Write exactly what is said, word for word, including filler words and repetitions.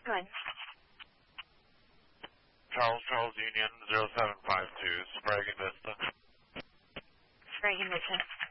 Good. Charles, Charles Union, zero seven five two, Sprague and Vista. Sprague and Vista.